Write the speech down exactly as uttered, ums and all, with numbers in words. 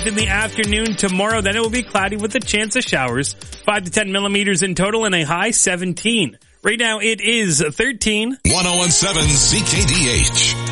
showers in the afternoon tomorrow. Then it will be cloudy with a chance of showers. five to ten millimeters in total and a high seventeen. Right now it is thirteen. one oh one seven C K D H.